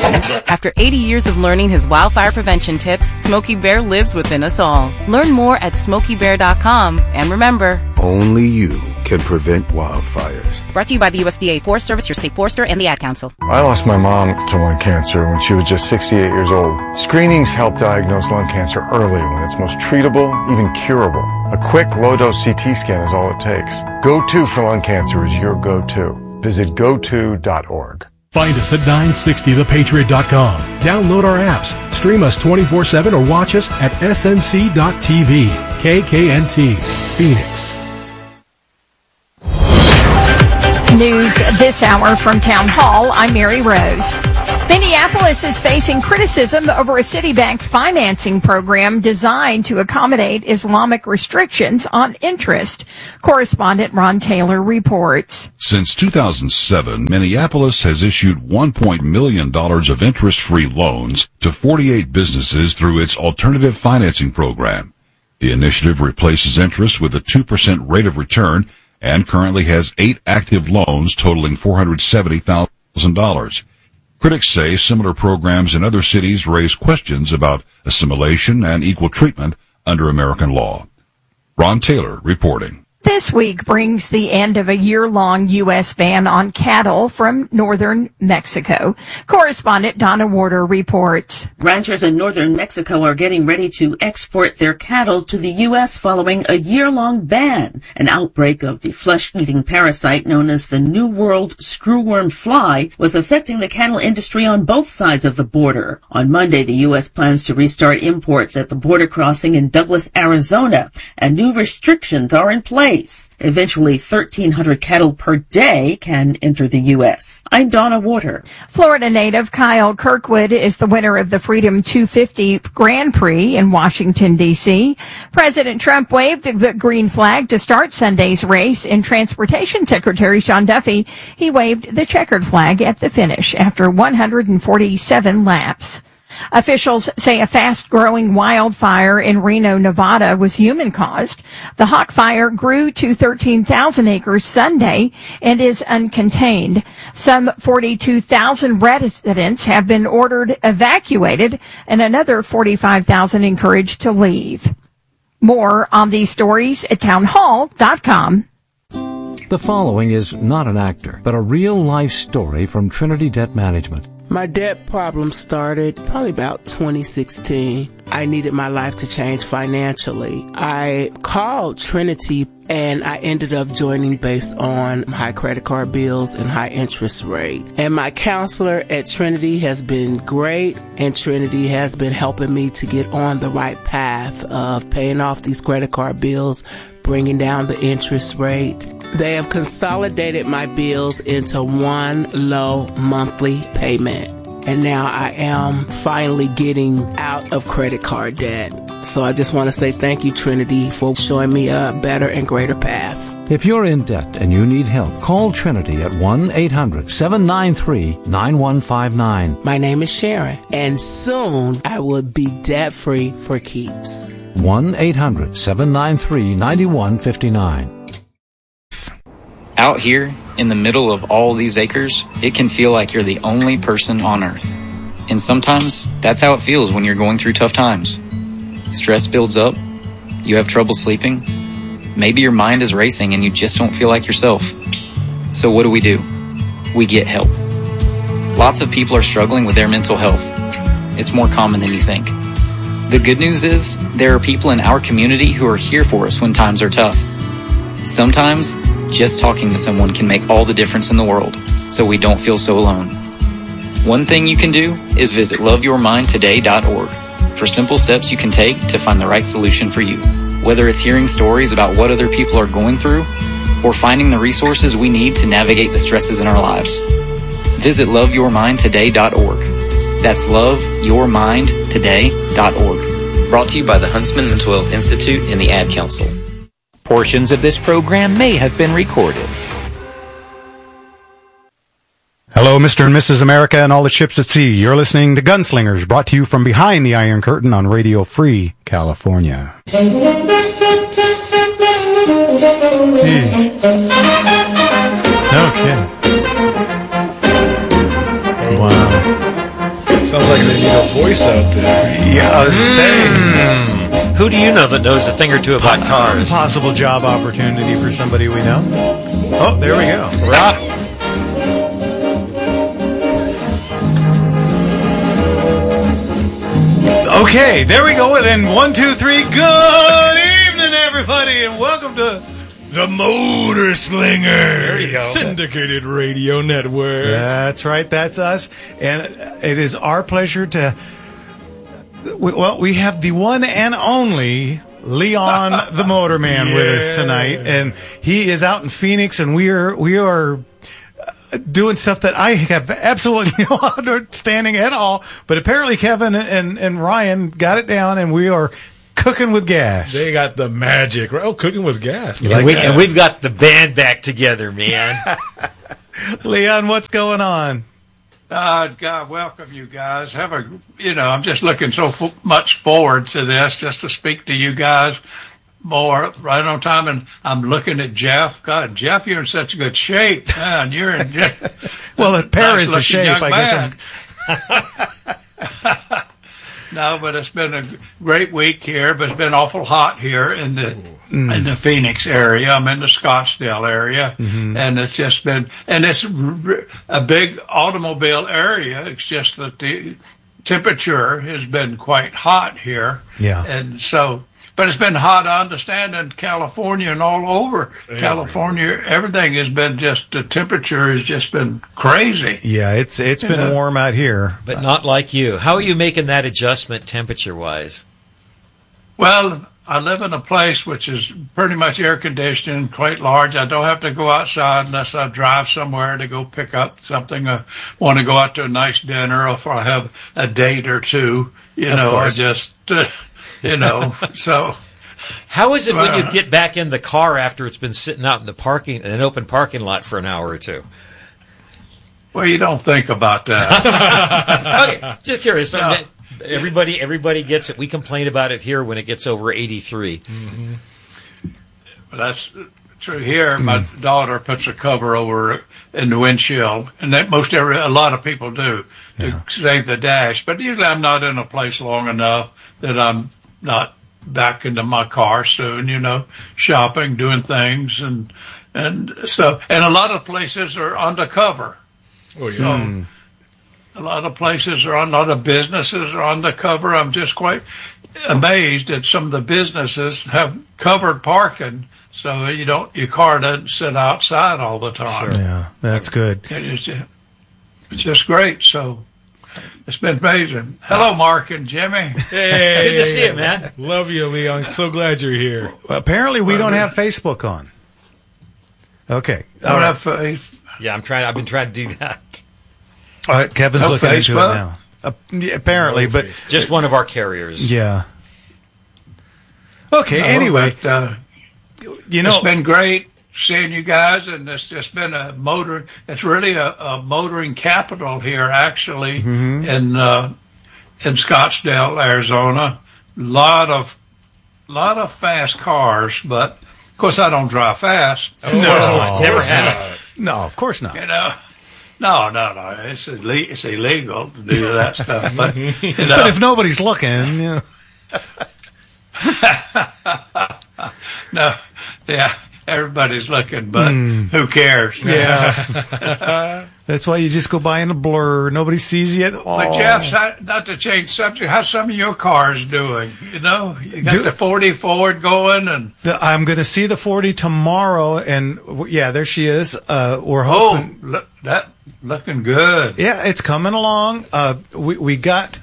After 80 years of learning his wildfire prevention tips, Smokey Bear lives within us all. Learn more at SmokeyBear.com. And remember, only you can prevent wildfires. Brought to you by the USDA Forest Service, your state forester, and the Ad Council. I lost my mom to lung cancer when she was just 68 years old. Screenings help diagnose lung cancer early when it's most treatable, even curable. A quick, low-dose CT scan is all it takes. Go-To for lung cancer is your go-to. Visit goto.org. Find us at 960thepatriot.com. Download our apps, stream us 24/7, or watch us at snc.tv. KKNT, Phoenix. News this hour from Town Hall. I'm Mary Rose. Minneapolis is facing criticism over a city-backed financing program designed to accommodate Islamic restrictions on interest. Correspondent Ron Taylor reports. Since 2007, Minneapolis has issued $1 million of interest-free loans to 48 businesses through its alternative financing program. The initiative replaces interest with a 2% rate of return and currently has 8 active loans totaling $470,000. Critics say similar programs in other cities raise questions about assimilation and equal treatment under American law. Ron Taylor reporting. This week brings the end of a year-long U.S. ban on cattle from northern Mexico. Correspondent Donna Warder reports. Ranchers in northern Mexico are getting ready to export their cattle to the U.S. following a year-long ban. An outbreak of the flesh-eating parasite known as the New World screwworm fly was affecting the cattle industry on both sides of the border. On Monday, the U.S. plans to restart imports at the border crossing in Douglas, Arizona, and new restrictions are in place. Eventually, 1,300 cattle per day can enter the U.S. I'm Donna Warder. Florida native Kyle Kirkwood is the winner of the Freedom 250 Grand Prix in Washington, D.C. President Trump waved the green flag to start Sunday's race. In Transportation Secretary Sean Duffy, he waved the checkered flag at the finish after 147 laps. Officials say a fast-growing wildfire in Reno, Nevada was human-caused. The Hawk Fire grew to 13,000 acres Sunday and is uncontained. Some 42,000 residents have been ordered evacuated and another 45,000 encouraged to leave. More on these stories at townhall.com. The following is not an actor, but a real-life story from Trinity Debt Management. My debt problem started probably about 2016. I needed my life to change financially. I called Trinity and I ended up joining based on high credit card bills and high interest rate. And my counselor at Trinity has been great, and Trinity has been helping me to get on the right path of paying off these credit card bills, bringing down the interest rate. They have consolidated my bills into one low monthly payment. And now I am finally getting out of credit card debt. So I just want to say thank you, Trinity, for showing me a better and greater path. If you're in debt and you need help, call Trinity at 1-800-793-9159. My name is Sharon, and soon I will be debt-free for keeps. 1-800-793-9159. Out here, in the middle of all these acres, it can feel like you're the only person on earth. And sometimes, that's how it feels when you're going through tough times. Stress builds up, you have trouble sleeping, maybe your mind is racing and you just don't feel like yourself. So what do? We get help. Lots of people are struggling with their mental health. It's more common than you think. The good news is, there are people in our community who are here for us when times are tough. Sometimes, just talking to someone can make all the difference in the world, so we don't feel so alone. One thing you can do is visit loveyourmindtoday.org for simple steps you can take to find the right solution for you. Whether it's hearing stories about what other people are going through, or finding the resources we need to navigate the stresses in our lives. Visit loveyourmindtoday.org. That's loveyourmindtoday.org. Brought to you by the Huntsman Mental Health Institute and the Ad Council. Portions of this program may have been recorded. Hello, Mr. and Mrs. America and all the ships at sea. You're listening to Gunslingers, brought to you from behind the Iron Curtain on Radio Free California. Jeez. No kidding. Wow. Sounds like they need a voice out there. Yeah, I was saying. Who do you know that knows a thing or two about cars? Possible job opportunity for somebody we know. Oh, there we go. Rob. Okay, there we go. And then 1, 2, 3. Good evening, everybody, and welcome to the Motor Slingers. There you go. Syndicated Radio Network. That's right. That's us. And it is our pleasure to... Well, we have the one and only Leon the Motorman with us tonight. And he is out in Phoenix, and we are doing stuff that I have absolutely no understanding at all. But apparently Kevin and Ryan got it down, and we are cooking with gas. They got the magic. Oh, cooking with gas. And we've got the band back together, man. Leon, what's going on? God, welcome you guys. I'm just looking so much forward to this, just to speak to you guys more right on time. And I'm looking at Jeff. God, Jeff, you're in such good shape, man. You're in. Well, a pair is a shape, I guess. No, but it's been a great week here, but it's been awful hot here in the Phoenix area. I'm in the Scottsdale area, and it's just been, and it's a big automobile area. It's just that the temperature has been quite hot here. Yeah. And so, but it's been hot, I understand, in California and all over California. Everything has been just, the temperature has just been crazy. Yeah, it's been warm out here. But not like you. How are you making that adjustment temperature-wise? Well, I live in a place which is pretty much air-conditioned, quite large. I don't have to go outside unless I drive somewhere to go pick up something. I want to go out to a nice dinner, or if I have a date or two, or just... so. How is it when you get back in the car after it's been sitting out in an open parking lot for an hour or two? Well, you don't think about that. Okay, just curious. No. Everybody gets it. We complain about it here when it gets over 83. Mm-hmm. Well, that's true here. My daughter puts a cover over in the windshield, and that a lot of people do to save the dash. But usually I'm not in a place long enough that I'm not back into my car soon, shopping, doing things. And a lot of places are undercover. Oh, yeah. So a lot of places a lot of businesses are undercover. I'm just quite amazed that some of the businesses have covered parking. So your car doesn't sit outside all the time. Sure. Yeah, that's good. It's just great. So it's been amazing. Hello, Mark and Jimmy. Hey, good to see you, man. Love you, Leon. So glad you're here. Well, apparently, we don't have Facebook on. Okay. Don't have Facebook. Yeah, I've been trying to do that. Kevin's looking into it now. Apparently, but just one of our carriers. Yeah. Okay. Anyway, but, it's been great seeing you guys, and it's just been it's really a motoring capital here, actually, in Scottsdale, Arizona. Lot of fast cars, but of course I don't drive fast. Never have. No, of course not. No. It's illegal to do that stuff. But, but if nobody's looking, No, yeah, everybody's looking, but who cares? Yeah. That's why you just go by in a blur. Nobody sees you at all. But Jeff, not to change subject, how's some of your cars doing? You got the 40 Ford going, and I'm going to see the 40 tomorrow, and there she is. We're hoping that looking good. Yeah, it's coming along. We got.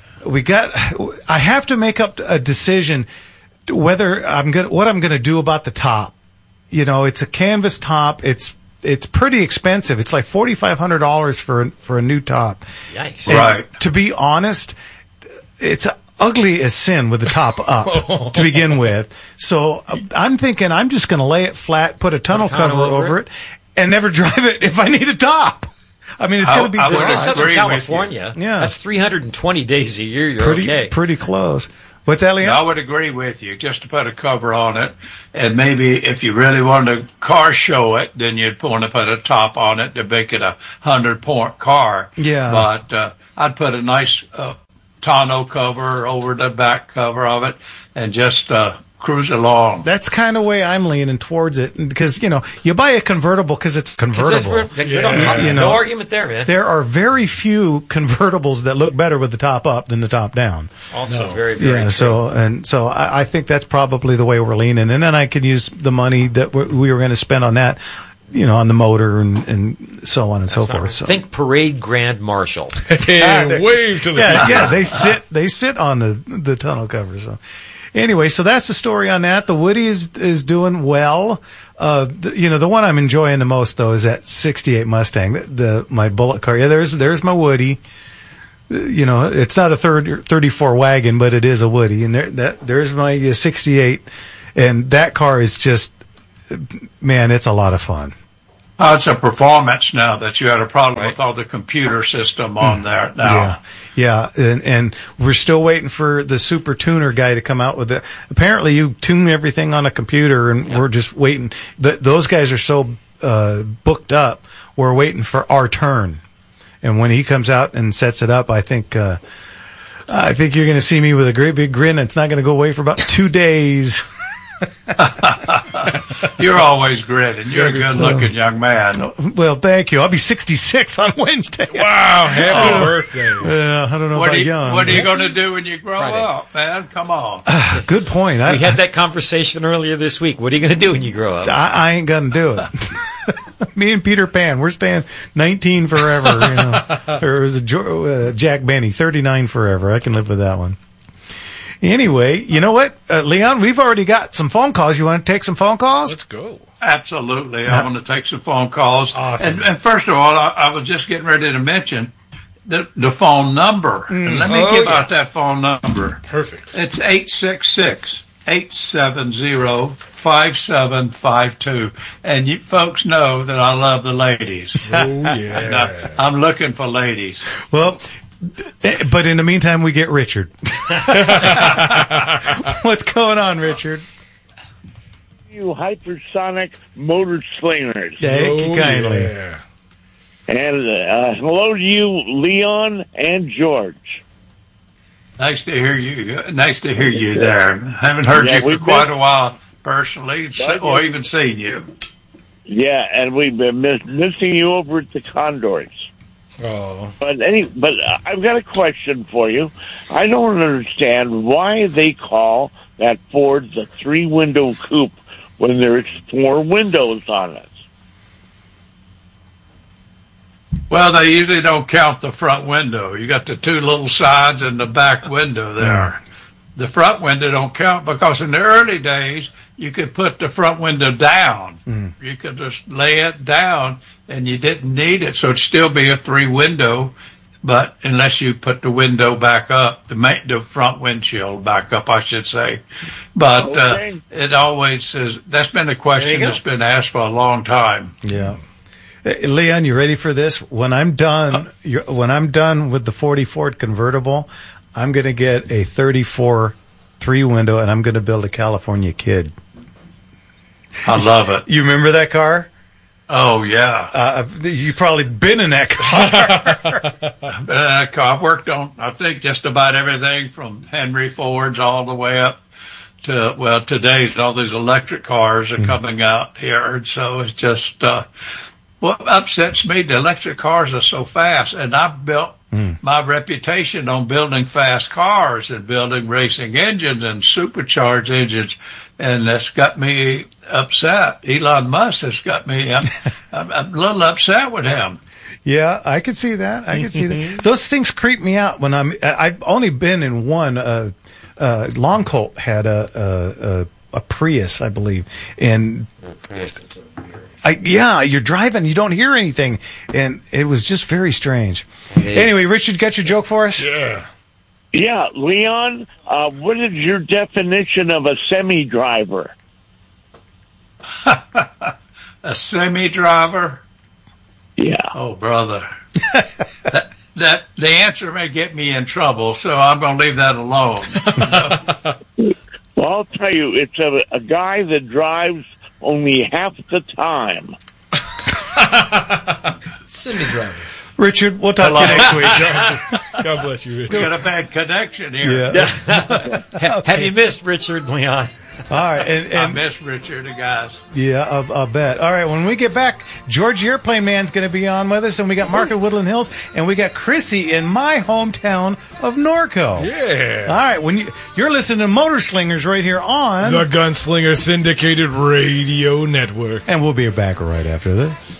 I have to make up a decision whether what I'm going to do about the top. It's a canvas top. It's pretty expensive. It's like $4,500 for a new top. Yikes! And right. To be honest, it's ugly as sin with the top up to begin with. So I'm thinking I'm just going to lay it flat, put a tonneau cover over it, and never drive it if I need a top. I mean, it's going to be. This is Southern California. Yeah, that's 320 days a year. You're okay. Pretty close. What's that, Leon? I would agree with you, just to put a cover on it. And maybe if you really wanted to car show it, then you'd want to put a top on it to make it a 100-point car. Yeah. But I'd put a nice tonneau cover over the back cover of it and just cruise along. That's kind of way I'm leaning towards it because, you buy a convertible because it's convertible. No argument there, man. There are very few convertibles that look better with the top up than the top down. Also very, very true. So I think that's probably the way we're leaning. And then I could use the money that we were going to spend on that, on the motor and so on and so forth. So. Think Parade Grand Marshal. Wave to the yeah, they sit on the tonneau cover. So anyway, so that's the story on that. The Woody is doing well. The one I'm enjoying the most though is that '68 Mustang, my bullet car. Yeah, there's my Woody. It's not a 34 wagon, but it is a Woody, and there's my '68, and that car is just. Man, it's a lot of fun. It's a performance now that you had a problem with all the computer system on there now. Yeah, and we're still waiting for the super tuner guy to come out with it. Apparently, you tune everything on a computer, and we're just waiting. Those guys are so booked up. We're waiting for our turn, and when he comes out and sets it up, I think you're going to see me with a great big grin. It's not going to go away for about 2 days. You're always grinning. You're a good-looking young man. Well, thank you. I'll be 66 on Wednesday. Wow, happy birthday. I don't know about young. What are you going to do when you grow up, man? Come on. Good point. We had that conversation earlier this week. What are you going to do when you grow up? I ain't going to do it. Me and Peter Pan, we're staying 19 forever. Or it was a Jack Benny, 39 forever. I can live with that one. Anyway, you know what, Leon? We've already got some phone calls. You want to take some phone calls? Let's go. Absolutely. I want to take some phone calls. Awesome. And first of all, I was just getting ready to mention the phone number. And let me give out that phone number. Perfect. It's 866-870-5752. And you folks know that I love the ladies. Oh, yeah. I'm looking for ladies. Well, but in the meantime, we get Richard. What's going on, Richard? You hypersonic motor slingers. Thank you kindly. Yeah. And hello to you, Leon and George. Nice to hear you. Nice to hear you there. Haven't heard you for quite a while personally, or even seen you. Yeah, and we've been missing you over at the Condors. Oh. But I've got a question for you. I don't understand why they call that Ford the 3-window coupe when there's 4 windows on it. Well, they usually don't count the front window. You got the 2 little sides and the back window there. The front window don't count because in the early days, you could put the front window down. You could just lay it down and you didn't need it. So it'd still be a 3-window, but unless you put the window back up, the front windshield back up, I should say. But it always is. That's been a question that's been asked for a long time. Yeah. Leon, you ready for this? When I'm done, with the 40 Ford convertible, I'm going to get a 34 3-window, and I'm going to build a California Kid. I love it. You remember that car? Oh, yeah. You've probably been in that car. I've been in that car. I've worked on, I think, just about everything from Henry Fords all the way up to, well, today's all these electric cars are coming out here. And so it's just, what upsets me, the electric cars are so fast. And I've built my reputation on building fast cars and building racing engines and supercharged engines. And that's got me upset. Elon Musk has got me, I'm a little upset with him. Yeah, I could see that. I could see that. Those things creep me out when I've only been in one. Long Colt had a Prius, I believe. And you're driving, you don't hear anything. And it was just very strange. Anyway, Richard, got your joke for us? Yeah. Yeah, Leon, what is your definition of a semi-driver? A semi-driver? Yeah. Oh, brother. that the answer may get me in trouble, so I'm going to leave that alone. Well, I'll tell you, it's a guy that drives only half the time. Semi-driver. Richard, we'll talk to you next week. God bless you, Richard. We got a bad connection here. Yeah. Have you missed Richard, Leon? All right. And I miss Richard, the guys. Yeah, I'll bet. All right, when we get back, George the Airplane Man's going to be on with us, and we got Mark at Woodland Hills, and we got Chrissy in my hometown of Norco. Yeah. All right, when you're listening to Motor Slingers right here on the Gunslinger Syndicated Radio Network. And we'll be back right after this.